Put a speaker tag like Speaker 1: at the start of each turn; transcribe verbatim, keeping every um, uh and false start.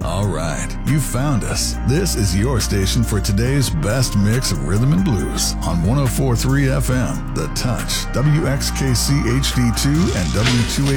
Speaker 1: All right, you found us. This is your station for today's best mix of rhythm and blues on one oh four point three F M, The Touch, W X K C H D two, and W two